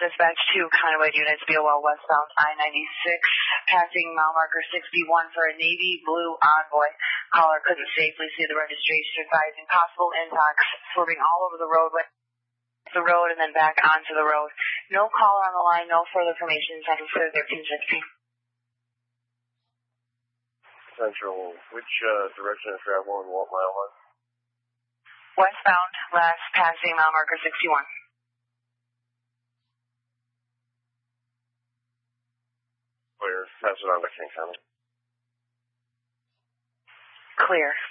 dispatch to Conway units, BOL westbound I-96, passing mile marker 61 for a navy blue envoy. Caller couldn't safely see the registration, advising possible intox, swerving all over the roadway, the road, and then back onto the road. No caller on the line, no further information. Central 1360. Central, which direction of travel and what mile was? Westbound, last passing mile marker 61. Clear. Pass it on to King County. Clear.